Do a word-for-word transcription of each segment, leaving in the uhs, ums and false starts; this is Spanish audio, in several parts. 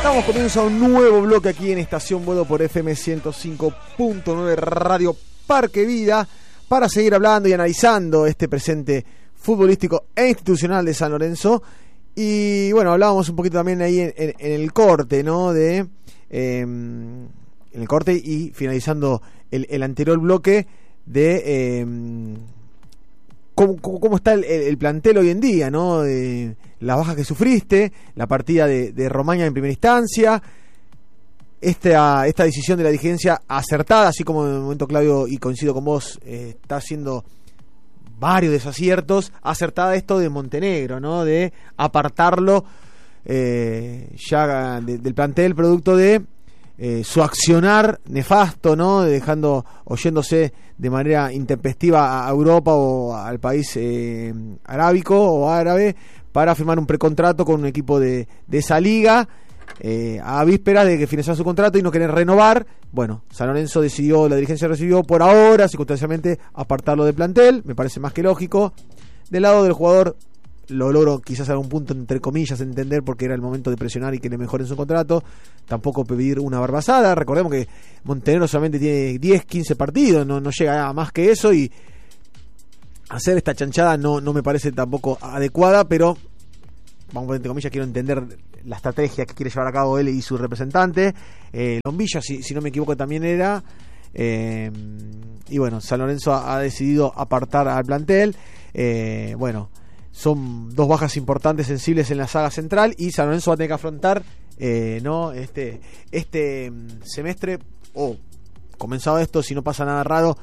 Damos comienzo a un nuevo bloque aquí en Estación Boedo por F M ciento cinco punto nueve Radio Parque Vida para seguir hablando y analizando este presente futbolístico e institucional de San Lorenzo. Y bueno, hablábamos un poquito también ahí en, en, en el corte, ¿no? De eh, en el corte y finalizando el, el anterior bloque de eh, cómo, cómo está el, el plantel hoy en día, ¿no? De las bajas que sufriste, la partida de, de Romaña en primera instancia, esta, esta decisión de la dirigencia acertada, así como en el momento, Claudio, y coincido con vos, eh, está haciendo varios desaciertos, acertada esto de Montenegro, ¿no? De apartarlo eh, ya de, del plantel, producto de eh, su accionar nefasto, ¿no? Dejando, oyéndose de manera intempestiva a Europa o al país eh, arábico o árabe para firmar un precontrato con un equipo de, de esa liga, eh, a vísperas de que finalizara su contrato y no querer renovar. Bueno, San Lorenzo decidió, la dirigencia recibió por ahora, circunstancialmente, apartarlo del plantel. Me parece más que lógico. Del lado del jugador, lo logro quizás a algún punto, entre comillas, entender, porque era el momento de presionar y que le mejoren su contrato. Tampoco pedir una barbazada. Recordemos que Montenegro solamente tiene diez, quince partidos, no, no llega a más que eso, y hacer esta chanchada no, no me parece tampoco adecuada, pero vamos a poner entre comillas, quiero entender la estrategia que quiere llevar a cabo él y su representante. eh, Lombilla, si, si no me equivoco, también era. eh, y bueno, San Lorenzo ha, ha decidido apartar al plantel. eh, bueno, son dos bajas importantes, sensibles en la saga central, y San Lorenzo va a tener que afrontar eh, no este, este semestre, o oh, comenzado esto, si no pasa nada raro,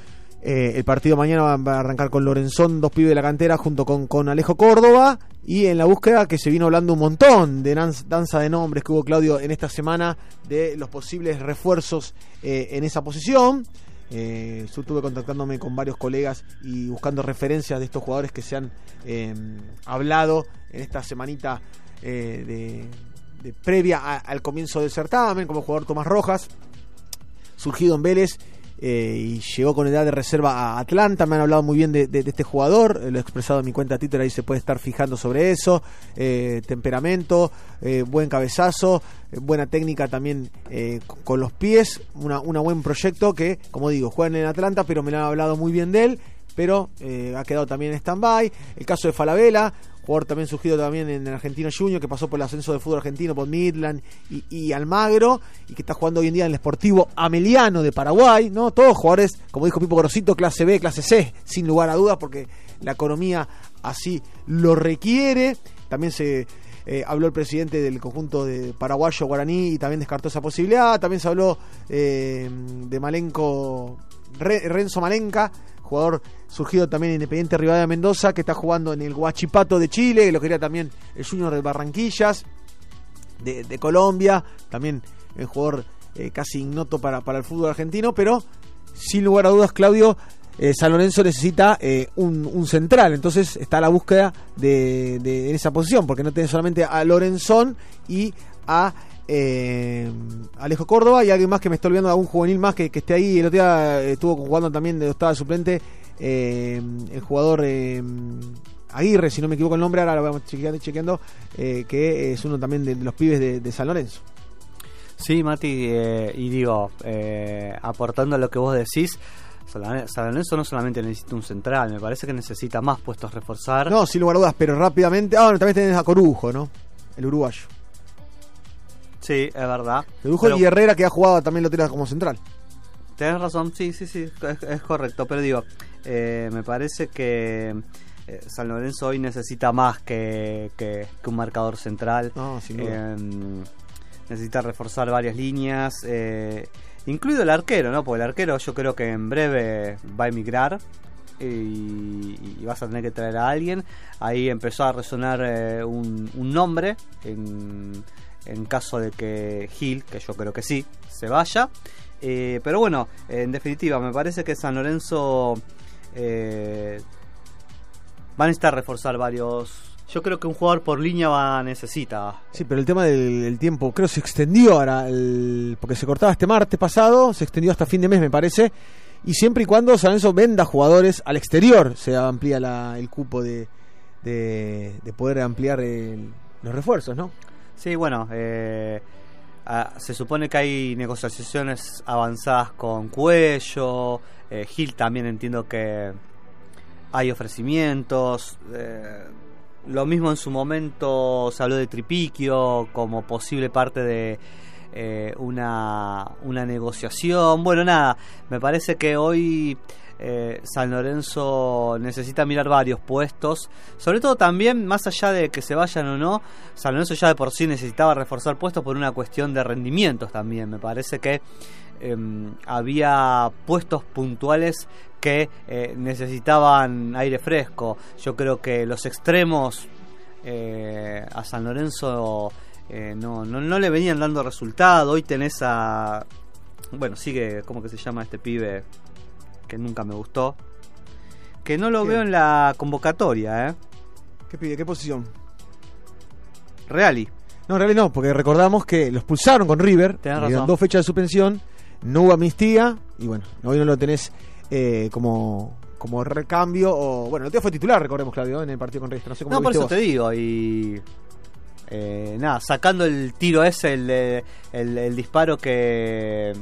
Eh, el partido mañana va a arrancar con Lorenzón, dos pibes de la cantera, junto con, con Alejo Córdoba, y en la búsqueda que se vino hablando un montón de danza de nombres que hubo, Claudio, en esta semana, de los posibles refuerzos eh, en esa posición. Eh, yo estuve contactándome con varios colegas y buscando referencias de estos jugadores que se han eh, hablado en esta semanita eh, de, de previa a, al comienzo del certamen, como el jugador Tomás Rojas, surgido en Vélez, Eh, y llegó con edad de reserva a Atlanta. Me han hablado muy bien de, de, de este jugador, eh, lo he expresado en mi cuenta de Twitter, ahí se puede estar fijando sobre eso. eh, temperamento, eh, buen cabezazo, eh, buena técnica también eh, con los pies, una, una buen proyecto que, como digo, juegan en Atlanta, pero me lo han hablado muy bien de él, pero eh, ha quedado también en stand-by. El caso de Falabella, jugador también surgido también en el Argentino Junior, que pasó por el ascenso del fútbol argentino, por Midland y, y Almagro, y que está jugando hoy en día en el Sportivo Ameliano de Paraguay, ¿no? Todos jugadores, como dijo Pipo Grosito, clase B, clase C, sin lugar a dudas, porque la economía así lo requiere. También se eh, habló el presidente del conjunto de paraguayo Guaraní y también descartó esa posibilidad. También se habló eh, de Malenco, Re, Renzo Malenca, jugador surgido también en Independiente Rivadavia de Mendoza, que está jugando en el Huachipato de Chile, que lo quería también el Junior de Barranquillas, de, de Colombia, también el jugador eh, casi ignoto para, para el fútbol argentino, pero sin lugar a dudas, Claudio, eh, San Lorenzo necesita eh, un, un central, entonces está a la búsqueda de, de en esa posición, porque no tiene solamente a Lorenzón y a Eh, Alejo Córdoba, y alguien más que me estoy olvidando, de algún juvenil más que, que esté ahí. El otro día eh, estuvo jugando también, de estaba suplente, eh, el jugador eh, Aguirre, si no me equivoco el nombre, ahora lo vamos chequeando, chequeando eh, que es uno también de, de los pibes de, de San Lorenzo. Sí, Mati, eh, y digo, eh, aportando a lo que vos decís, San Lorenzo no solamente necesita un central, me parece que necesita más puestos a reforzar. No, sin lugar a dudas, pero rápidamente. Ah, bueno, también tenés a Corujo, ¿no? El uruguayo. Sí, es verdad. Corujo, pero... y Herrera, que ha jugado, también lo tira como central. Tenés razón, sí, sí, sí, es, es correcto. Pero digo, eh, me parece que eh, San Lorenzo hoy necesita más que, que, que un marcador central. No, sin duda. Eh, necesita reforzar varias líneas, eh, incluido el arquero, ¿no? Porque el arquero yo creo que en breve va a emigrar y, y vas a tener que traer a alguien. Ahí empezó a resonar eh, un, un nombre en, en caso de que Gil, que yo creo que sí, se vaya. Eh, pero bueno, en definitiva, me parece que San Lorenzo eh, va a necesitar reforzar varios. Yo creo que un jugador por línea va necesita. Sí, pero el tema del el tiempo, creo que se extendió ahora, el, porque se cortaba este martes pasado, se extendió hasta fin de mes, me parece. Y siempre y cuando San Lorenzo venda jugadores al exterior, se amplía la, el cupo de, de, de poder ampliar el, los refuerzos, ¿no? Sí, bueno, eh, ah, se supone que hay negociaciones avanzadas con Cuello, eh, Gil también entiendo que hay ofrecimientos, eh, lo mismo en su momento se habló de Tripiquio como posible parte de eh, una, una negociación. Bueno, nada, me parece que hoy eh, San Lorenzo necesita mirar varios puestos, sobre todo también, más allá de que se vayan o no, San Lorenzo ya de por sí necesitaba reforzar puestos por una cuestión de rendimientos también. Me parece que eh, había puestos puntuales que eh, necesitaban aire fresco. Yo creo que los extremos eh, a San Lorenzo eh, no, no, no le venían dando resultado. Hoy tenés a... Bueno, sigue, ¿cómo que se llama este pibe? Que nunca me gustó. Que no lo ¿Qué? veo en la convocatoria, ¿eh? ¿Qué pide? ¿Qué posición? Reali. No, en realidad no, porque recordamos que los expulsaron con River. Tenés le dieron razón. dos fechas de suspensión, no hubo amnistía, y bueno, hoy no lo tenés eh, como, como recambio. O bueno, el tío fue titular, recordemos, Claudio, en el partido con River. No sé cómo No, lo por viste eso vos. te digo. Y... Eh, nada, sacando el tiro ese, el, el, el, el disparo que,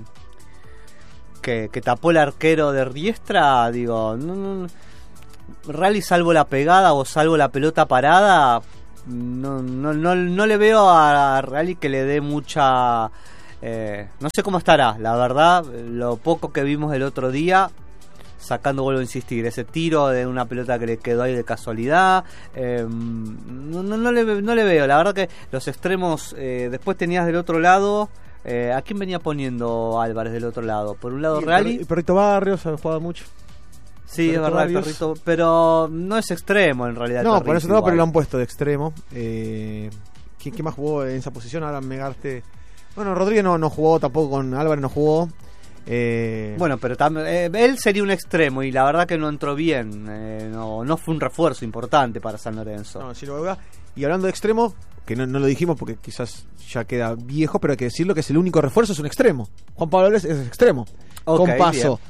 que que tapó el arquero de Riestra, digo, no, no, Rally salvo la pegada o salvo la pelota parada, no, no, no, no le veo a Rally que le dé mucha... Eh, no sé cómo estará, la verdad, lo poco que vimos el otro día, sacando, vuelvo a insistir, ese tiro de una pelota que le quedó ahí de casualidad, eh, no, no, no, le, no le veo, la verdad que los extremos, eh, después tenías del otro lado, eh, ¿a quién venía poniendo Álvarez del otro lado? Por un lado Y el Reali, perri- el perrito Barrios ha jugado mucho. sí, es Perrito verdad, el Barrios. perrito, pero no es extremo en realidad. el No, perrito por eso no, igual. pero lo han puesto de extremo. Eh, ¿quién, quién más jugó en esa posición? Ahora Megarte. Bueno, Rodríguez no, no jugó tampoco, con Álvarez no jugó. Eh, Bueno, pero tam- eh, él sería un extremo y la verdad que no entró bien, eh, no, no fue un refuerzo importante para San Lorenzo. no, sí lo veo. Y hablando de extremo, que no, no lo dijimos porque quizás ya queda viejo, pero hay que decirlo que es el único refuerzo, es un extremo. Juan Pablo Álvarez es extremo. Ok, con paso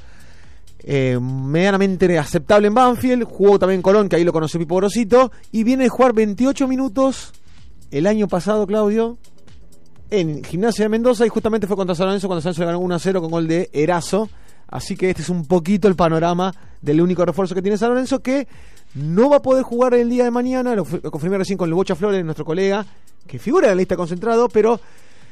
eh, medianamente aceptable en Banfield. Jugó también en Colón, que ahí lo conoció Pipo Grosito. Y viene a jugar veintiocho minutos el año pasado, Claudio, en Gimnasia de Mendoza, y justamente fue contra San Lorenzo cuando San Lorenzo le ganó uno a cero con gol de Erazo. Así que este es un poquito el panorama del único refuerzo que tiene San Lorenzo, que no va a poder jugar el día de mañana. Lo, lo confirmé recién con el Bocha Flores, nuestro colega, que figura en la lista concentrado, pero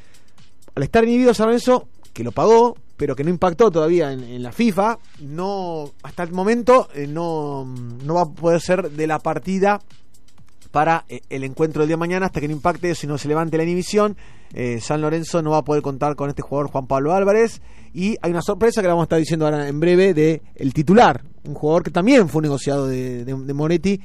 al estar inhibido San Lorenzo, que lo pagó, pero que no impactó todavía en, en la FIFA, no hasta el momento eh, no, no va a poder ser de la partida para eh, el encuentro del día de mañana, hasta que no impacte, si no se levante la inhibición. eh, San Lorenzo no va a poder contar con este jugador Juan Pablo Álvarez, y hay una sorpresa que la vamos a estar diciendo ahora en breve de el titular, un jugador que también fue negociado de, de, de Moretti.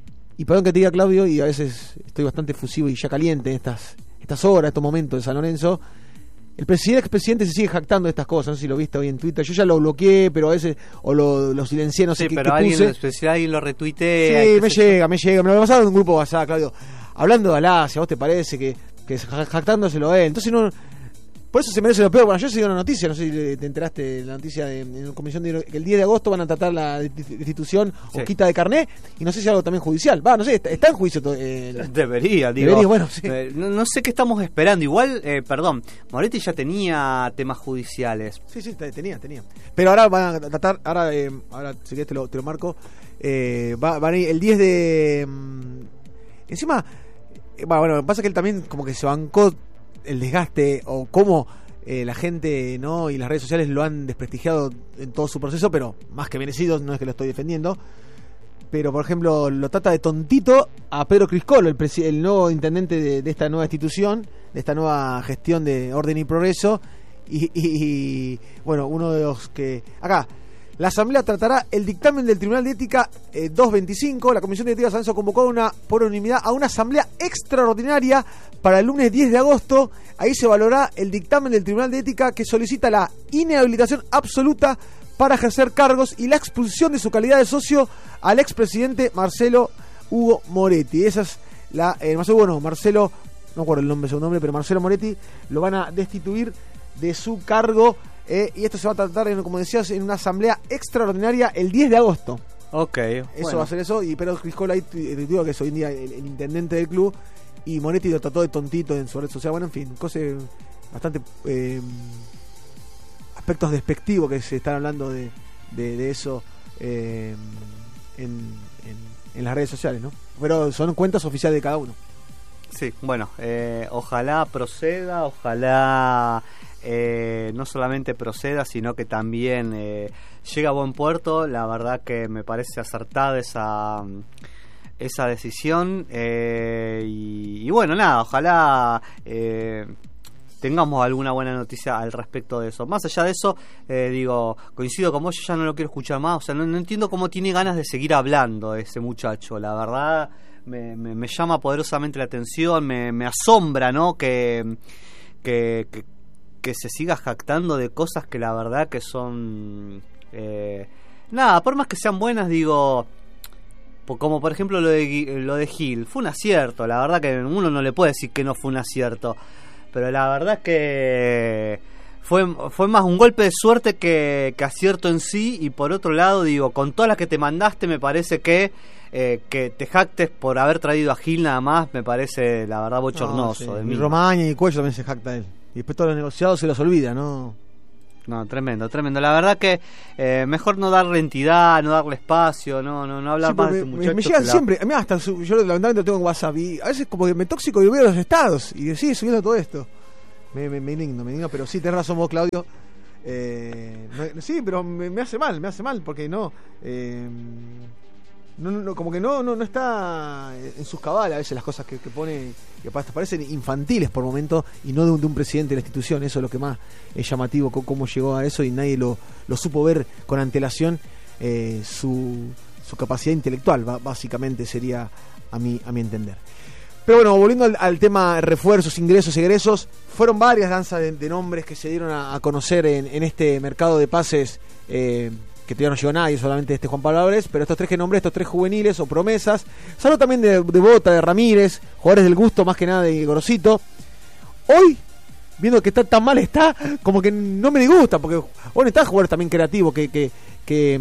Y perdón que te diga, Claudio, y a veces estoy bastante efusivo y ya caliente en estas, estas horas, estos momentos de San Lorenzo. El presidente, expresidente se sigue jactando de estas cosas, no sé si lo viste hoy en Twitter. Yo ya lo bloqueé, pero a veces, o lo, lo silencié, no sé Sí, qué, pero qué alguien, puse. en especial alguien lo retuitea. Sí, y qué me sé yo. llega, me llega. Me lo pasado en un grupo de WhatsApp, Claudio. Hablando de Alasia, ¿a vos te parece que, que ja- jactándoselo a él? Entonces no... Por eso se merece lo peor. Bueno, yo sigo una noticia, no sé si te enteraste de la noticia de, de la Comisión de que el diez de agosto van a tratar la destitución Sí. o quita de carné, y no sé si algo también judicial. Va, no sé, está, está en juicio todo, eh, Debería, digo. Debería, bueno, sí. eh, no, no sé qué estamos esperando. Igual, eh, perdón, Moretti ya tenía temas judiciales. Sí, sí, te- tenía, tenía. Pero ahora van a tratar, ahora, eh, ahora si querés te lo, te lo marco, eh, va, van a ir el diez de... mm, encima, eh, va, bueno, pasa que él también como que se bancó el desgaste o cómo eh, la gente, ¿no?, y las redes sociales lo han desprestigiado en todo su proceso, pero más que merecido, no es que lo estoy defendiendo. Pero, por ejemplo, lo trata de tontito a Pedro Criscolo, el, presi- el nuevo intendente de, de esta nueva institución, de esta nueva gestión de orden y progreso. Y, y- y, bueno, uno de los que... Acá, la Asamblea tratará el dictamen del Tribunal de Ética eh, doscientos veinticinco. La Comisión de Ética de San Lorenzo convocó una, por unanimidad a una asamblea extraordinaria para el lunes diez de agosto. Ahí se valorará el dictamen del Tribunal de Ética que solicita la inhabilitación absoluta para ejercer cargos y la expulsión de su calidad de socio al expresidente Marcelo Hugo Moretti. Esa es la... Eh, Marcelo Hugo no, Marcelo... No recuerdo el nombre, su nombre, pero Marcelo Moretti lo van a destituir de su cargo. Eh, y esto se va a tratar, en, como decías, en una asamblea extraordinaria el diez de agosto. Ok. Eso bueno. va a ser eso. Y Pedro Criscola, ahí te digo que es hoy en día el, el intendente del club. Y Moretti lo trató de tontito en su red social. Bueno, en fin, cosas bastante eh, aspectos despectivos que se están hablando de, de, de eso eh, en, en, en las redes sociales, ¿no? Pero son cuentas oficiales de cada uno. Sí, bueno, eh, ojalá proceda, ojalá eh, no solamente proceda, sino que también eh, llegue a buen puerto. La verdad que me parece acertada esa, esa decisión. Eh, y, y bueno, nada, ojalá eh, tengamos alguna buena noticia al respecto de eso. Más allá de eso, eh, digo, coincido con vos, yo ya no lo quiero escuchar más. O sea, no, no entiendo cómo tiene ganas de seguir hablando ese muchacho, la verdad. Me, me, me llama poderosamente la atención, me, me asombra, ¿no? Que, que, que, que se siga jactando de cosas que la verdad que son... Eh, nada, por más que sean buenas, digo... Como por ejemplo lo de, lo de Gil, fue un acierto, la verdad que uno no le puede decir que no fue un acierto. Pero la verdad es que... Fue, fue más un golpe de suerte que, que acierto en sí. Y por otro lado, digo, con todas las que te mandaste, me parece que... Eh, que te jactes por haber traído a Gil nada más, me parece la verdad bochornoso. No, sí. de Y Romaña y Cuello también se jacta él. Y después todos los negociados se los olvida, ¿no? No, tremendo, tremendo. La verdad que eh, mejor no darle entidad, no darle espacio, no no, no hablar sí, más de me, este muchacho. Me, me llegan la... siempre, a mí hasta su, yo lamentablemente tengo en WhatsApp y a veces como que me tóxico y veo los estados y sigue subiendo todo esto. Me, me, me indigno, me indigno, pero sí, tenés razón vos, Claudio. Eh, no, sí, pero me, me hace mal, me hace mal porque no... Eh, No, no, como que no, no, no está en sus cabales a veces las cosas que, que pone, que parecen infantiles por momento y no de un, de un presidente de la institución. Eso es lo que más es llamativo, cómo llegó a eso y nadie lo, lo supo ver con antelación. eh, su, su capacidad intelectual básicamente sería a mi, a mi entender. Pero bueno, volviendo al, al tema refuerzos, ingresos, egresos, fueron varias danzas de, de nombres que se dieron a, a conocer en, en este mercado de pases eh, que todavía no llegó nadie, solamente este Juan Pablo Álvarez, pero estos tres que nombré, estos tres juveniles o promesas, salvo también de, de Bota, de Ramírez, jugadores del gusto más que nada de Gorosito. Hoy, viendo que está tan mal está, como que no me disgusta, porque bueno, está jugadores también creativos que que, que,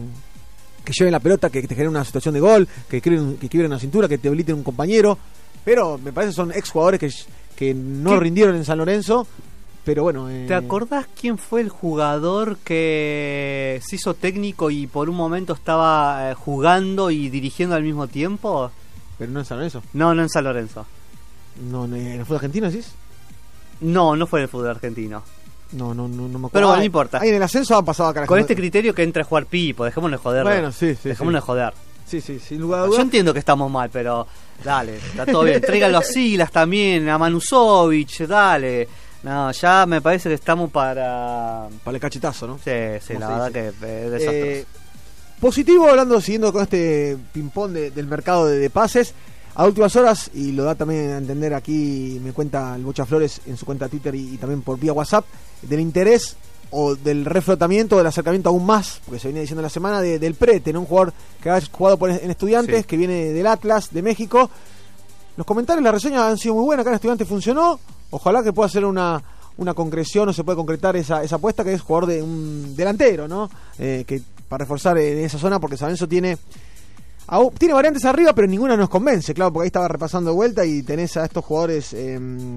que lleven la pelota, que te generen una situación de gol, que quiebren, que quiebren una cintura, que te habiliten un compañero, pero me parece que son ex jugadores que, que no ¿Qué? rindieron en San Lorenzo. Pero bueno, eh... ¿te acordás quién fue el jugador que se hizo técnico y por un momento estaba eh, jugando y dirigiendo al mismo tiempo? Pero no en San Lorenzo. No, no en San Lorenzo. No, ¿en el fútbol argentino decís? No, no fue en el fútbol argentino. No, no, no, no me acuerdo. Pero bueno, ah, no importa. Ahí en el ascenso han pasado acá. Con este criterio que entra a jugar Pipo, dejémonos de joder. Bueno, sí, sí. Dejémonos sí. de joder. Sí, sí, sin lugar a dudas. Yo entiendo que estamos mal, pero dale, está todo bien. Tráigalo a Silas también, a Manusovic, dale. No, ya me parece que estamos para... Para el cachetazo, ¿no? Sí, sí, la verdad que es desastroso. Eh, positivo, hablando, siguiendo con este ping-pong de, del mercado de, de pases, a últimas horas, y lo da también a entender aquí, me cuenta el Bocha Flores en su cuenta de Twitter y, y también por vía WhatsApp, del interés o del reflotamiento, del acercamiento aún más, porque se venía diciendo en la semana, de, del Prete, ¿no? Un jugador que ha jugado por, en Estudiantes, sí. que viene del Atlas, de México. Los comentarios, las reseñas han sido muy buenas, acá en Estudiantes funcionó. Ojalá que pueda ser una, una concreción o se pueda concretar esa, esa apuesta, que es jugador de un delantero, ¿no? Eh, que para reforzar en esa zona, porque San Lorenzo tiene a, tiene variantes arriba, pero ninguna nos convence, claro, porque ahí estaba repasando de vuelta y tenés a estos jugadores eh,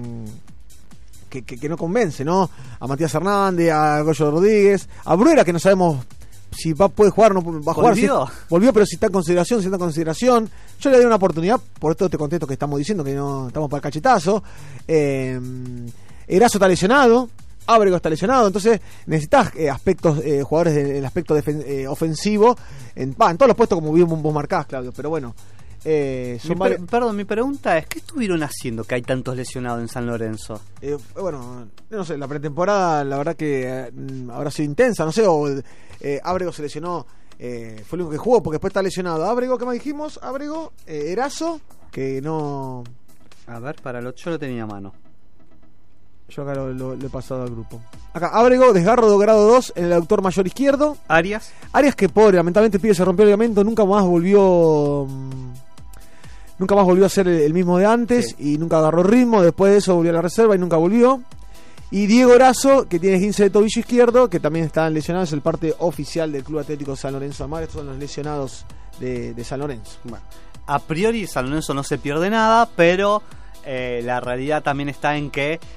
que, que, que no convence, ¿no? A Matías Hernández, a Goyo Rodríguez, a Bruera, que no sabemos si va, puede jugar o no va a jugar. ¿Volvió? Si, volvió, pero si está en consideración, si está en consideración. Yo le doy una oportunidad por todo este contexto que estamos diciendo, que no estamos para el cachetazo. Eh, Erazo está lesionado, Ábrego está lesionado, entonces necesitas eh, aspectos, eh, jugadores del aspecto defen- eh, ofensivo, en, bah, en todos los puestos como vos, vos marcás, Claudio, pero bueno. Eh, son mi per- perdón, mi pregunta es, ¿qué estuvieron haciendo que hay tantos lesionados en San Lorenzo? Eh, bueno, no sé, la pretemporada la verdad que eh, habrá sido intensa, no sé, o eh, Ábrego se lesionó, eh, fue el único que jugó porque después está lesionado. Ábrego, ¿qué más dijimos? Ábrego, eh, Erazo, que no... A ver, para lo yo lo tenía a mano. Yo acá lo, lo, lo he pasado al grupo. Acá, Ábrego, desgarro de grado dos en el aductor mayor izquierdo. Arias. Arias, que pobre, lamentablemente el pibe se rompió el ligamento, nunca más volvió... Nunca más volvió a ser el mismo de antes, sí. Y nunca agarró ritmo. Después de eso volvió a la reserva y nunca volvió. Y Diego Erazo, que tiene quince de tobillo izquierdo, que también están lesionados, es el parte oficial del Club Atlético San Lorenzo Amar. Estos son los lesionados de, de San Lorenzo. Bueno, a priori San Lorenzo no se pierde nada, pero eh, la realidad también está en que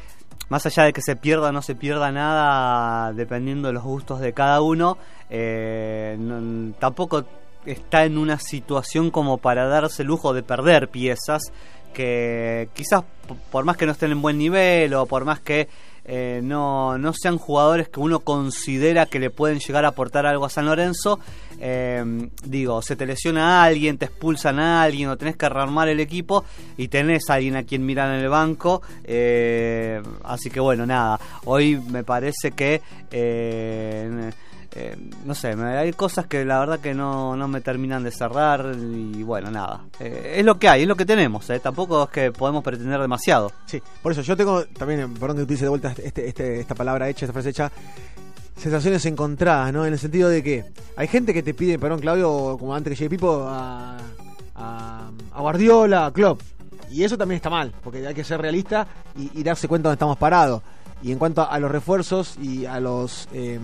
más allá de que se pierda o no se pierda nada, dependiendo de los gustos de cada uno, eh, no, tampoco está en una situación como para darse el lujo de perder piezas que quizás por más que no estén en buen nivel o por más que eh, no, no sean jugadores que uno considera que le pueden llegar a aportar algo a San Lorenzo, eh, digo, se te lesiona a alguien, te expulsan a alguien o tenés que rearmar el equipo y tenés a alguien a quien mirar en el banco, eh, así que bueno, nada, hoy me parece que eh, Eh, no sé, me, hay cosas que la verdad que no, no me terminan de cerrar y bueno, nada, eh, es lo que hay, es lo que tenemos, eh, tampoco es que podemos pretender demasiado. Sí, por eso yo tengo también, perdón que utilice de vuelta este, este, esta palabra hecha, esta frase hecha, sensaciones encontradas, ¿no? En el sentido de que hay gente que te pide, perdón Claudio, como antes que llegue Pipo, a, a, a Guardiola, a Klopp, y eso también está mal, porque hay que ser realista y, y darse cuenta dónde estamos parados. Y en cuanto a, a los refuerzos y a los eh,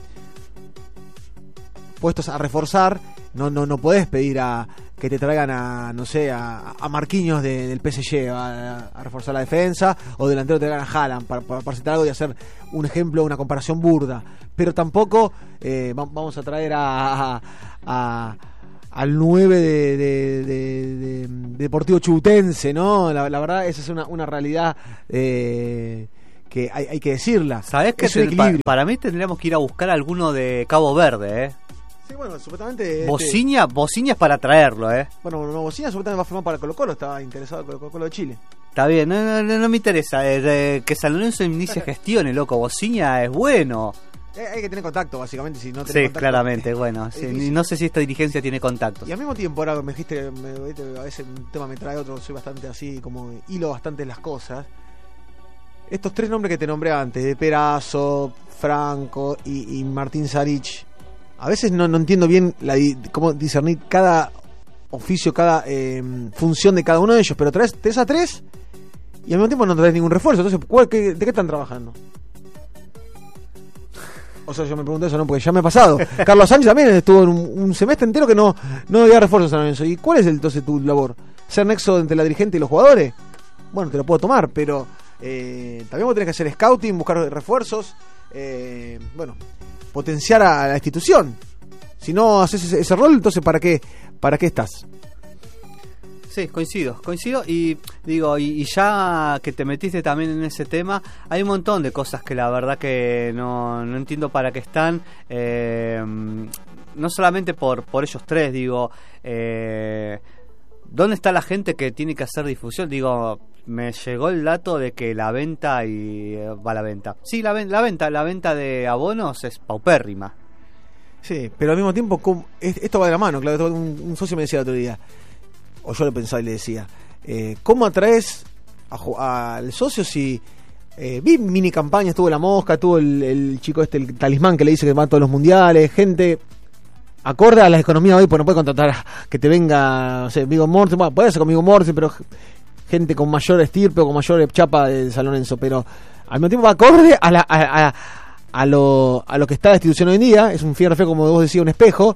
puestos a reforzar, no no no podés pedir a que te traigan a, no sé, a, a Marquinhos de, del P S G a, a reforzar la defensa, o delantero te traigan a Haaland para, para, para hacer algo y hacer un ejemplo, una comparación burda, pero tampoco eh, vamos a traer a, a, a al nueve de, de, de, de, de Deportivo Chubutense, ¿no? La, la verdad, esa es una, una realidad eh, que hay, hay que decirla. ¿Sabés que te, pa, para mí tendríamos que ir a buscar alguno de Cabo Verde, eh? Sí, bueno, supuestamente... Bociña, este... Bociña es para traerlo, ¿eh? Bueno, no, Bociña supuestamente va a formar para Colo-Colo, estaba interesado en Colo-Colo de Chile. Está bien, no, no, no me interesa, eh, que San Lorenzo inicie gestiones, loco, Bociña es bueno. Eh, hay que tener contacto, básicamente, si no tenés sí, contacto, claramente, es, bueno, es sí, no sé si esta dirigencia tiene contacto. Y al mismo tiempo, ahora me dijiste, me, a veces un tema me trae otro, soy bastante así, como hilo bastante las cosas. Estos tres nombres que te nombré antes, de Perazo, Franco y, y Martín Sarich, a veces no, no entiendo bien la, cómo discernir cada oficio, cada eh, función de cada uno de ellos, pero traes, traes a tres y al mismo tiempo no traes ningún refuerzo. Entonces, ¿cuál, qué, ¿de qué están trabajando? O sea, yo me pregunto eso, ¿no? Porque ya me ha pasado. Carlos Sánchez también estuvo en un, un semestre entero que no, no había refuerzos en eso. ¿Y cuál es entonces tu labor? ¿Ser nexo entre la dirigente y los jugadores? Bueno, te lo puedo tomar, pero eh, también vos tenés que hacer scouting, buscar refuerzos, eh, bueno, potenciar a la institución. Si no haces ese, ese rol, entonces ¿para qué, para qué estás? Sí, coincido, coincido y digo, y, y ya que te metiste también en ese tema, hay un montón de cosas que la verdad que no, no entiendo para qué están, eh, no solamente por, por ellos tres, digo, eh, ¿dónde está la gente que tiene que hacer difusión? Digo, me llegó el dato de que la venta y eh, va la venta. Sí, la, la venta, la venta de abonos es paupérrima. Sí, pero al mismo tiempo, ¿cómo? Esto va de la mano, claro, un, un socio me decía el otro día, o yo lo pensaba y le decía, eh, ¿cómo atraes al socio si eh, vi mini campañas, tuvo La Mosca, tuvo el, el chico este, el Talismán que le dice que va a todos los mundiales, gente acorde a la economía hoy, pues no puede contratar a que te venga, no sé, Viggo Mortensen, bueno, puede ser con Viggo Mortensen, pero gente con mayor estirpe o con mayor chapa de San Lorenzo, pero al mismo tiempo va acorde a la a, a, a lo a lo que está la institución hoy en día, es un fiel reflejo, como vos decías, un espejo,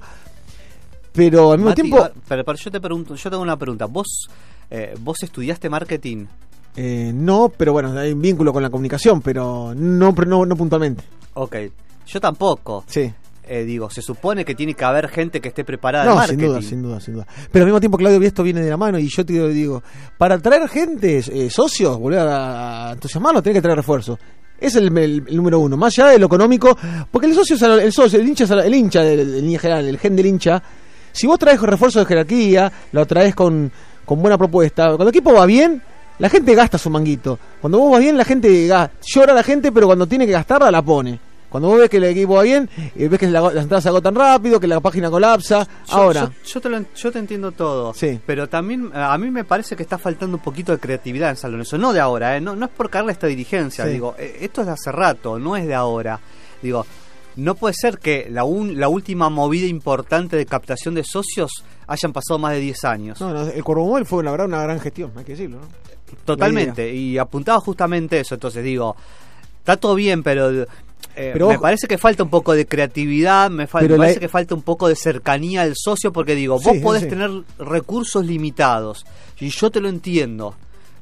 pero al mismo Mati, tiempo... Pero, pero yo te pregunto, yo tengo una pregunta, ¿vos eh, vos estudiaste marketing? Eh, no, pero bueno, hay un vínculo con la comunicación, pero no, no, no puntualmente. Ok, yo tampoco. Sí. Eh, digo, se supone que tiene que haber gente que esté preparada no, en marketing. sin duda, sin duda, sin duda. Pero al mismo tiempo, Claudio, esto viene de la mano y yo te digo, para traer gente, eh, socios, volver a, a entusiasmarlos, tenés que traer refuerzos. Es el, el, el número uno, más allá de lo económico, porque el socio, el socio, el hincha, el hincha del, del, general, el gen del hincha, si vos traes refuerzos de jerarquía, lo traes con, con buena propuesta, cuando el equipo va bien, la gente gasta su manguito. Cuando vos vas bien, la gente gasta, llora la gente, pero cuando tiene que gastarla, la pone. Cuando vos ves que el equipo va bien, eh, ves que la, las entradas se agotan rápido, que la página colapsa. Yo, Ahora, yo, yo, te lo, yo te entiendo todo, sí. Pero también a mí me parece que está faltando un poquito de creatividad en San Lorenzo. No de ahora, eh, no, no es por caerle a esta dirigencia. Sí. Digo, eh, esto es de hace rato, no es de ahora. Digo, no puede ser que la, un, la última movida importante de captación de socios hayan pasado más de diez años. No, no, el Cuervo Móvil fue la verdad una gran gestión, hay que decirlo, ¿no? Totalmente, y apuntaba justamente eso. Entonces digo, está todo bien, pero... Eh, pero me ojo, parece que falta un poco de creatividad, me, fa- me parece la... que falta un poco de cercanía al socio, porque digo, vos sí, podés sí. tener recursos limitados, y yo te lo entiendo,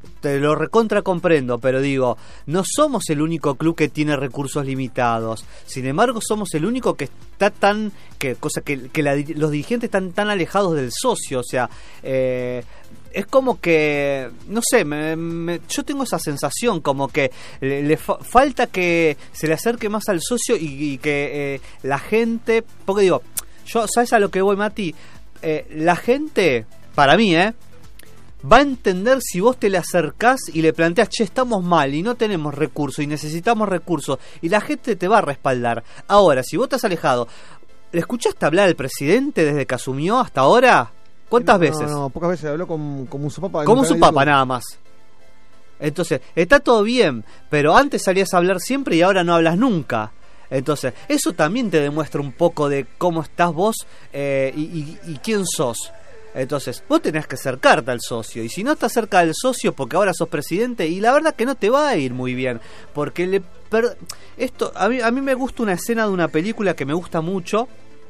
te lo recontra comprendo, pero digo, no somos el único club que tiene recursos limitados. Sin embargo, somos el único que está tan, que cosa que, que la, los dirigentes están tan alejados del socio, o sea, eh, es como que, no sé, me, me, yo tengo esa sensación como que le, le fa falta que se le acerque más al socio y, y que eh, la gente, porque digo, yo, ¿sabes a lo que voy, Mati? Eh, la gente, para mí, eh va a entender si vos te le acercás y le planteás, che, estamos mal y no tenemos recursos y necesitamos recursos, y la gente te va a respaldar. Ahora, si vos te has alejado, ¿le escuchaste hablar al presidente desde que asumió hasta ahora? ¿Cuántas no, veces? No, no, pocas veces habló con, como un supapa. Como un supapa, nada más. Entonces, está todo bien, pero antes salías a hablar siempre y ahora no hablas nunca. Entonces, eso también te demuestra un poco de cómo estás vos eh, y, y, y quién sos. Entonces, vos tenés que acercarte al socio. Y si no estás cerca del socio porque ahora sos presidente, y la verdad que no te va a ir muy bien. Porque le per... esto a mí, a mí me gusta una escena de una película que me gusta mucho.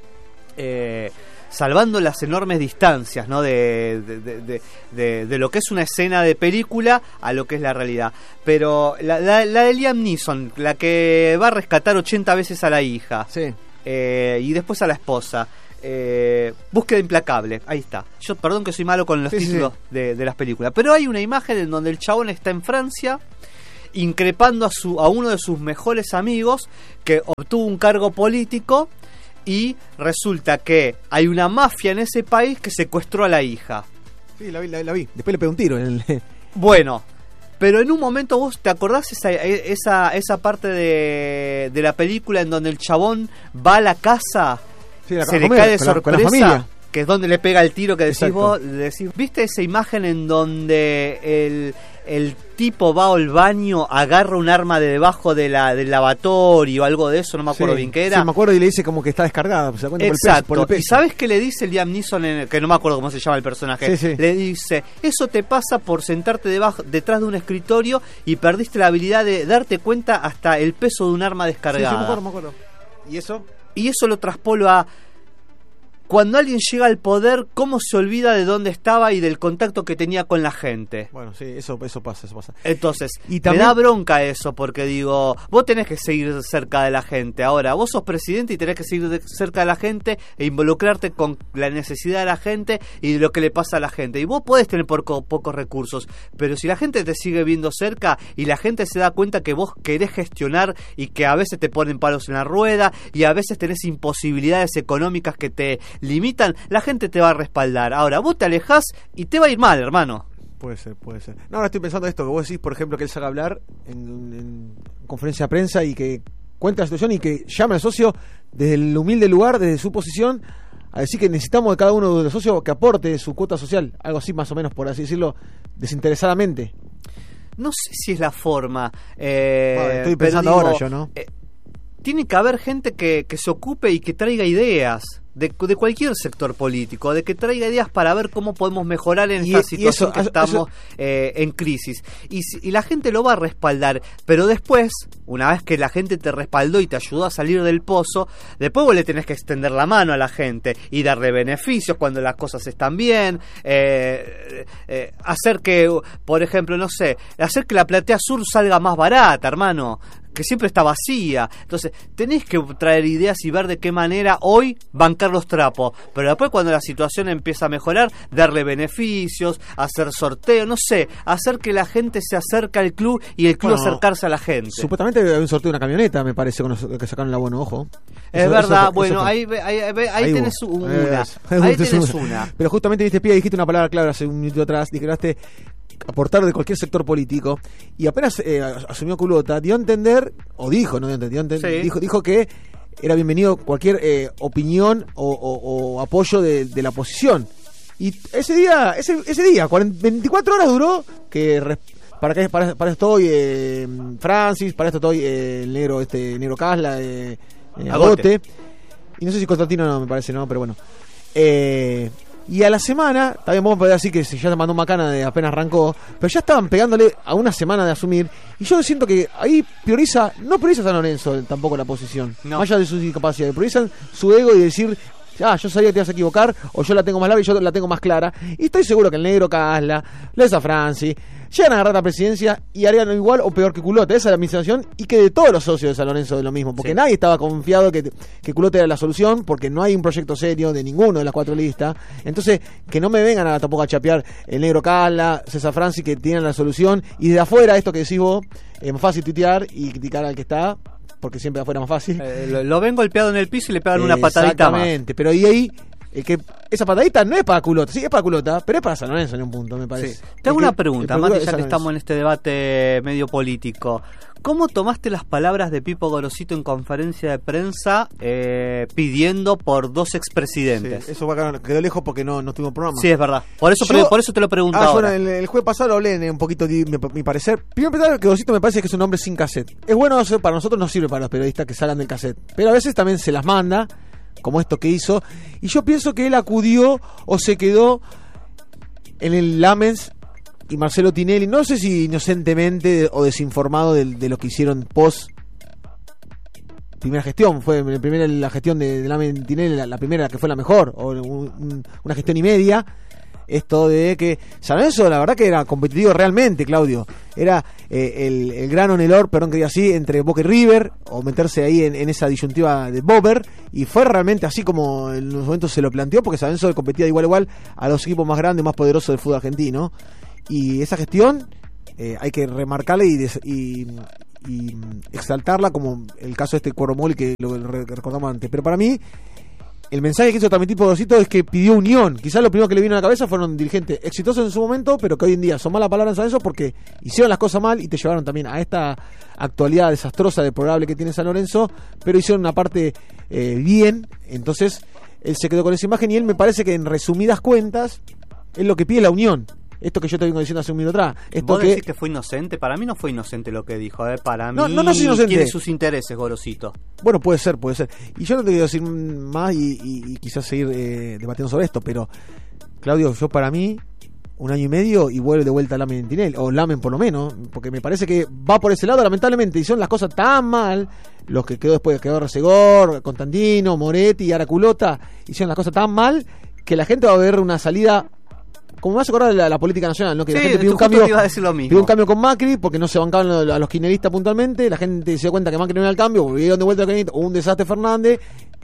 Eh, salvando las enormes distancias, ¿no? De, de, de, de, de, de lo que es una escena de película a lo que es la realidad. Pero la, la, la de Liam Neeson, la que va a rescatar ochenta veces a la hija. Sí. Eh, y después a la esposa. Eh, Búsqueda implacable, ahí está. Yo perdón que soy malo con los sí, títulos sí. De, de las películas, pero hay una imagen en donde el chabón está en Francia increpando a, su, a uno de sus mejores amigos que obtuvo un cargo político, y resulta que hay una mafia en ese país que secuestró a la hija. Sí, la vi, la, la vi. Después le pegó un tiro en el... Bueno, pero en un momento vos te acordás esa, esa, esa parte de, de la película en donde el chabón va a la casa. Sí, la, se le cae de sorpresa, que es donde le pega el tiro que decís Exacto. vos. Decís, ¿viste esa imagen en donde el, el tipo va al baño, agarra un arma de debajo de la, del lavatorio o algo de eso? No me acuerdo sí, bien qué era. Sí, me acuerdo, y le dice como que está descargada. Se da cuenta Exacto. Por el peso, por el peso. ¿Y sabes qué le dice Liam Neeson? En el, que no me acuerdo cómo se llama el personaje. Sí, sí. Le dice, eso te pasa por sentarte debajo, detrás de un escritorio y perdiste la habilidad de darte cuenta hasta el peso de un arma descargada. Sí, sí, me acuerdo, me acuerdo. ¿Y eso? Y eso lo traspolo a... Cuando alguien llega al poder, ¿cómo se olvida de dónde estaba y del contacto que tenía con la gente? Bueno, sí, eso, eso pasa, eso pasa. Entonces, y también... me da bronca eso, porque digo, vos tenés que seguir cerca de la gente. Ahora, vos sos presidente y tenés que seguir de cerca de la gente e involucrarte con la necesidad de la gente y de lo que le pasa a la gente. Y vos podés tener poco, pocos recursos, pero si la gente te sigue viendo cerca y la gente se da cuenta que vos querés gestionar y que a veces te ponen palos en la rueda y a veces tenés imposibilidades económicas que te limitan, la gente te va a respaldar. Ahora, vos te alejás y te va a ir mal, hermano. Puede ser, puede ser. No, ahora estoy pensando esto, que vos decís, por ejemplo, que él salga a hablar en, en conferencia de prensa y que cuente la situación y que llame al socio desde el humilde lugar, desde su posición, a decir que necesitamos de cada uno de los socios que aporte su cuota social, algo así más o menos, por así decirlo, desinteresadamente. No sé si es la forma. Eh, bueno, estoy pensando digo, ahora yo, ¿no? Eh, tiene que haber gente que, que se ocupe y que traiga ideas. De, de cualquier sector político, de que traiga ideas para ver cómo podemos mejorar en y, esta situación eso, que estamos eso... eh, en crisis. Y, y la gente lo va a respaldar, pero después, una vez que la gente te respaldó y te ayudó a salir del pozo, después vos le tenés que extender la mano a la gente y darle beneficios cuando las cosas están bien, eh, eh, hacer que, por ejemplo, no sé, hacer que la platea sur salga más barata, hermano, que siempre está vacía. Entonces, tenés que traer ideas y ver de qué manera hoy bancar los trapos, pero después cuando la situación empieza a mejorar, darle beneficios, hacer sorteo, no sé, hacer que la gente se acerque al club y el club bueno, acercarse a la gente. Supuestamente había un sorteo de una camioneta, me parece, con los que sacaron el abono, ojo. Es eso, verdad, eso, bueno, eso ahí, ahí, ahí, ahí tenés hubo. una, ahí, ahí tenés una. una. Pero justamente, viste, Pía, dijiste una palabra clave hace un minuto atrás, dijiste aportar de cualquier sector político, y apenas eh, asumió Culota, dio a entender, o dijo, no dio a entender, dio a entender sí. dijo, dijo que era bienvenido cualquier eh, opinión o, o, o apoyo de, de la oposición. Y ese día, ese, ese día, veinticuatro horas duró, que res, para que para, para esto estoy eh, Francis, para esto estoy eh, el negro, este negro Casla, eh, eh, Agote, y no sé si Constantino no, me parece, no, pero bueno. Eh, Y a la semana, también vamos a poder decir que ya se mandó macana de apenas arrancó, pero ya estaban pegándole a una semana de asumir, y yo siento que ahí prioriza, no prioriza San Lorenzo tampoco la posición, no. Más allá de sus discapacidades, priorizan su ego y decir, ah, yo sabía que te ibas a equivocar, o yo la tengo más larga y yo la tengo más clara, y estoy seguro que el negro Casla, Lesa Franci, llegan a agarrar la presidencia y harían igual o peor que Culota. Esa es la administración, y que de todos los socios de San Lorenzo de lo mismo, porque sí. nadie estaba confiado que, que Culota era la solución, porque no hay un proyecto serio de ninguno de las cuatro listas. Entonces, que no me vengan a, tampoco a chapear el Negro Cala, César Franci, que tienen la solución, y de afuera, esto que decís vos, es más fácil tuitear y criticar al que está, porque siempre de afuera es más fácil. Eh, lo, lo ven golpeado en el piso y le pegan una patadita más. Exactamente, pero y ahí... El que esa patadita no es para Culota, sí, es para Culota, pero es para San Lorenzo en un punto, me parece. Sí. Te hago una pregunta, Mati, ya que estamos en este debate medio político. ¿Cómo tomaste las palabras de Pipo Gorosito en conferencia de prensa eh, pidiendo por dos expresidentes? Sí, eso quedó lejos porque no, no tuvimos programa. Sí, es verdad. Por eso, Yo, por eso te lo pregunto ah, ahora. Bueno, el, el jueves pasado lo hablé en un poquito de mi, mi parecer. Primero empezar, que Gorosito me parece que es un hombre sin cassette. Es bueno, para nosotros no sirve para los periodistas que salgan del cassette, pero a veces también se las manda, como esto que hizo, y yo pienso que él acudió o se quedó en el Lamens y Marcelo Tinelli, no sé si inocentemente o desinformado de, de lo que hicieron post primera gestión, fue la primera la gestión de, de Lamens Tinelli, la, la primera que fue la mejor, o un, un, una gestión y media. Esto de que San Lorenzo, la verdad que era competitivo realmente, Claudio. Era eh, el, el grano en el or, perdón que diga así, entre Boca y River, o meterse ahí en, en esa disyuntiva de Bober, y fue realmente así como en los momentos se lo planteó, porque San Lorenzo competía de igual a igual a los equipos más grandes, más poderosos del fútbol argentino. Y esa gestión eh, hay que remarcarla y, des, y, y exaltarla, como el caso de este Cuoromoli que lo recordamos antes. Pero para mí, el mensaje que hizo transmitir Gorosito es que pidió unión. Quizás lo primero que le vino a la cabeza fueron dirigentes exitosos en su momento, pero que hoy en día son malas palabras en eso porque hicieron las cosas mal y te llevaron también a esta actualidad desastrosa, deplorable que tiene San Lorenzo, pero hicieron una parte eh, bien. Entonces él se quedó con esa imagen y él me parece que en resumidas cuentas es lo que pide la unión. Esto que yo te vengo diciendo hace un minuto atrás. Esto ¿Vos que... decís que fue inocente? Para mí no fue inocente lo que dijo. ¿eh? Para no, mí no, no es inocente. Tiene sus intereses, Gorosito. Bueno, puede ser, puede ser. Y yo no te quiero decir más y, y, y quizás seguir eh, debatiendo sobre esto, pero Claudio, yo para mí un año y medio y vuelve de vuelta a Lamen Tinelli, o Lamen por lo menos, porque me parece que va por ese lado, lamentablemente, y son las cosas tan mal, los que quedó después, quedó Resegor, Constantino, Moretti y Araculota, hicieron las cosas tan mal que la gente va a ver una salida... Como me hace acordar de la, la política nacional, ¿no? Que sí, la gente pidió un cambio, iba a decir lo mismo. pidió un cambio con Macri porque no se bancaban a los kirchneristas puntualmente. La gente se dio cuenta que Macri no era el cambio, volvieron de vuelta a los un desastre Fernández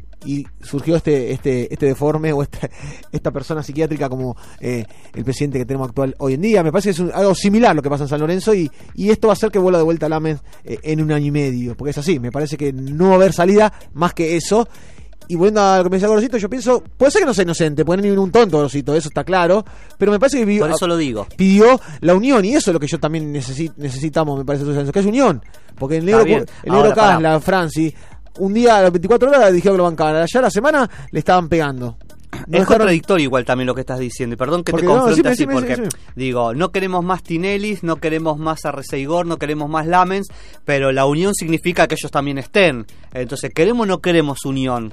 y surgió este este este deforme o esta, esta persona psiquiátrica como eh, el presidente que tenemos actual hoy en día. Me parece que es un, algo similar lo que pasa en San Lorenzo y, y esto va a hacer que vuelva de vuelta a Lamen eh, en un año y medio, porque es así. Me parece que no va a haber salida más que eso. Y volviendo a lo que me decía Gorosito, yo pienso, puede ser que no sea inocente, puede ni un tonto Gorosito, eso está claro, pero me parece que pidió, por eso lo digo. pidió la unión, y eso es lo que yo también necesi- necesitamos, me parece, que es unión, porque el negro, el negro Casla, Franci, un día a las veinticuatro horas dijeron que lo bancaban, allá a la semana le estaban pegando. No es dejaron... contradictorio igual también lo que estás diciendo, y perdón que porque te confronte no, decime, así, decime, porque decime. digo, no queremos más Tinellis, no queremos más Arreceigor, no queremos más Lamens, pero la unión significa que ellos también estén, entonces, ¿queremos o no queremos unión?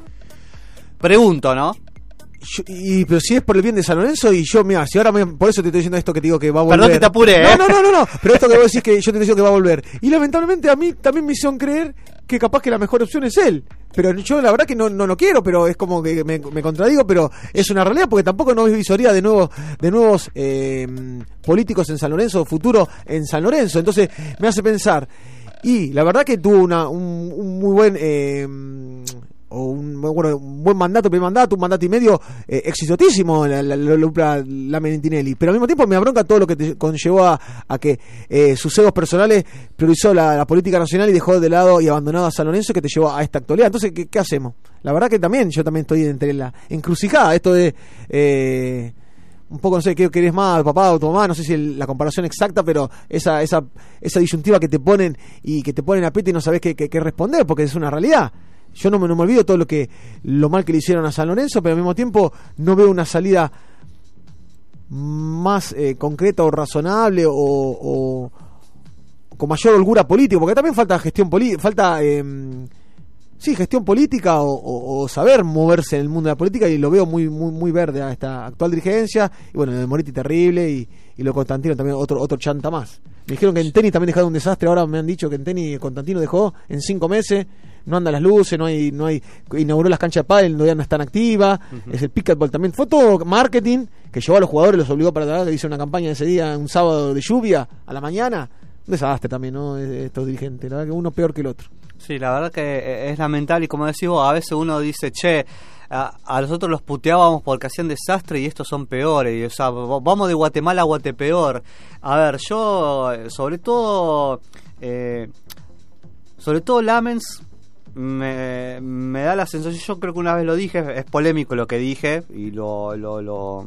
Pregunto, ¿no? Yo, y pero si es por el bien de San Lorenzo y yo, mira, si ahora me, por eso te estoy diciendo esto que te digo que va a volver. Perdón que te apure, ¿eh? No, no, no, no, no, pero esto que vos decís que yo te digo que va a volver. Y lamentablemente a mí también me hicieron creer que capaz que la mejor opción es él. Pero yo la verdad que no, no lo quiero, pero es como que me, me contradigo, pero es una realidad porque tampoco no ves visoría de nuevos, de nuevos eh, políticos en San Lorenzo, futuro en San Lorenzo. Entonces me hace pensar, y la verdad que tuvo una, un, un muy buen... Eh, o un, bueno, un buen mandato, primer mandato, un mandato y medio eh, exitosísimo la, la, la, la, la Tinelli, pero al mismo tiempo me abronca todo lo que te conllevó a, a que eh, sus egos personales priorizó la, la política nacional y dejó de lado y abandonado a San Lorenzo, que te llevó a esta actualidad. Entonces, ¿qué, qué hacemos? La verdad que también, yo también estoy entre la encrucijada, esto de eh, un poco, no sé, ¿qué querés más, papá o tu mamá? No sé si el, la comparación exacta, pero esa esa esa disyuntiva que te ponen y que te ponen a pete y no sabés qué, qué, qué responder, porque es una realidad. Yo no me, no me olvido todo lo que lo mal que le hicieron a San Lorenzo, pero al mismo tiempo no veo una salida más eh, concreta o razonable o, o con mayor holgura política, porque también falta gestión política, falta eh, sí, gestión política o, o, o saber moverse en el mundo de la política, y lo veo muy muy muy verde a esta actual dirigencia. Y bueno, de Moretti terrible, y, y lo de Constantino también otro otro chanta más. Me dijeron que en tenis también dejaron un desastre, ahora me han dicho que en tenis Constantino dejó en cinco meses. no andan las luces, no hay, no hay, inauguró las canchas de pádel, todavía no están activas, uh-huh. es el pickleball también, fue todo marketing que llevó a los jugadores, los obligó para trabajar, hizo una campaña ese día, un sábado de lluvia a la mañana, un desastre también, ¿no? Estos dirigentes, la verdad que uno peor que el otro. Sí, la verdad que es lamentable y como decís vos, a veces uno dice, che, a, a nosotros los puteábamos porque hacían desastre y estos son peores, y, o sea, vamos de Guatemala a Guatepeor. A ver, yo, sobre todo, eh, sobre todo Lamens, me, me da la sensación, yo creo que una vez lo dije, es polémico lo que dije y lo... lo, lo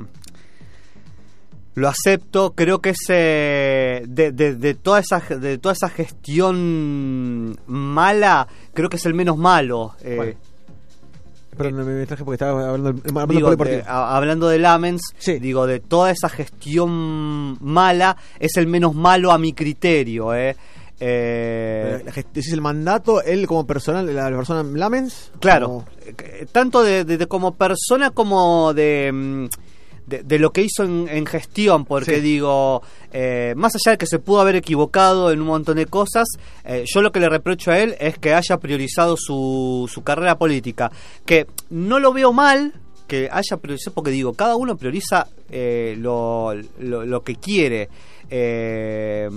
Lo acepto, creo que es eh, de, de, de toda esa de toda esa gestión mala, creo que es el menos malo. Eh, bueno. Perdón, me traje porque estaba hablando, hablando digo, de, a, hablando de Lamens, sí. digo, de toda esa gestión mala, es el menos malo a mi criterio. Eh. Eh, ¿Decís el mandato, él como personal, la persona Lamens? Claro, como... tanto de, de, de como persona como de... De, de lo que hizo en, en gestión, porque sí. digo, eh, más allá de que se pudo haber equivocado en un montón de cosas, eh, yo lo que le reprocho a él es que haya priorizado su, su carrera política, que no lo veo mal que haya priorizado, porque digo, cada uno prioriza eh, lo, lo, lo que quiere, eh,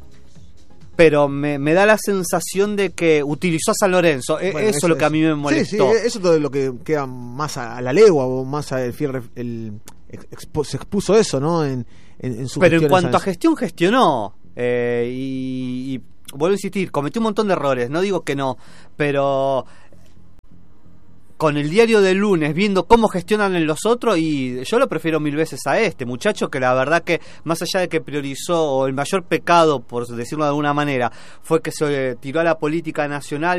pero me, me da la sensación de que utilizó a San Lorenzo. Bueno, eso, eso es lo que a mí me molestó. Sí, sí, eso es todo lo que queda más a, a la legua o más al fierre, el Expo, se expuso eso, ¿no? En, en, en su Pero en cuanto esa... a gestión, gestionó. Eh, y, y vuelvo a insistir, cometió un montón de errores, no digo que no, pero con el diario del lunes, viendo cómo gestionan en los otros, y yo lo prefiero mil veces a este muchacho, que la verdad que, más allá de que priorizó, o el mayor pecado, por decirlo de alguna manera, fue que se tiró a la política nacional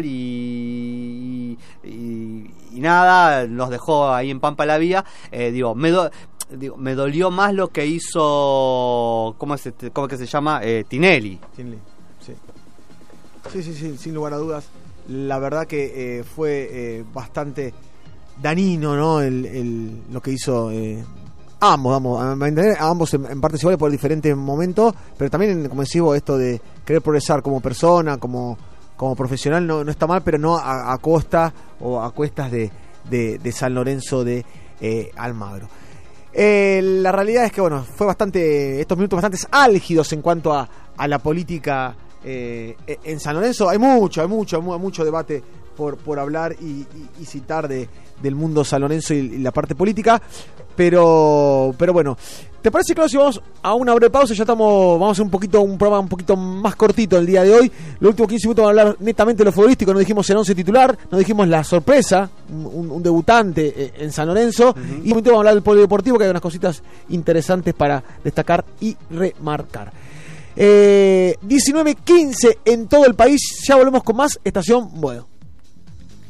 y, y, y nada, nos dejó ahí en Pampa la Vía, eh, digo, me do, Digo, me dolió más lo que hizo, ¿cómo es, este, cómo es que se llama? Eh, Tinelli. Tinelli, sí. Sí, sí, sí, sin lugar a dudas. La verdad que eh, fue eh, bastante danino, ¿no? El, el, lo que hizo eh, ambos, vamos, a entender, a ambos en, en partes iguales por diferentes momentos, pero también, como decimos, esto de querer progresar como persona, como, como profesional, no, no está mal, pero no a, a costa o a cuestas de, de, de San Lorenzo de eh, Almagro. Eh, la realidad es que bueno, fue bastante, estos minutos bastante álgidos en cuanto a, a la política eh, en San Lorenzo. Hay mucho, hay mucho, hay mucho debate por, por hablar y, y, y citar de, del mundo San Lorenzo y, y la parte política, pero, pero bueno, ¿te parece, claro, si vamos a una breve pausa? Ya estamos, vamos a hacer un poquito, un programa un poquito más cortito el día de hoy. Los últimos quince minutos vamos a hablar netamente de lo futbolístico. No dijimos el once titular, no dijimos la sorpresa, un, un debutante en San Lorenzo, uh-huh. y un momento vamos a hablar del polideportivo, que hay unas cositas interesantes para destacar y remarcar. Eh, diecinueve quince en todo el país, ya volvemos con más Estación Boedo.